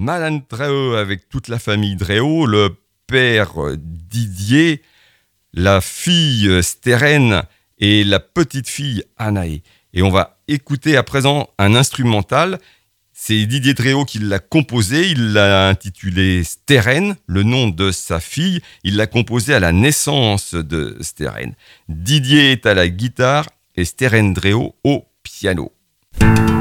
Madame Dréau avec toute la famille Dréau, le père Didier, la fille Stérène et la petite fille Anaé. Et on va écouter à présent un instrumental. C'est Didier Dréau qui l'a composé. Il l'a intitulé Stérène, le nom de sa fille. Il l'a composé à la naissance de Stérène. Didier est à la guitare et Stérène Dréau au piano.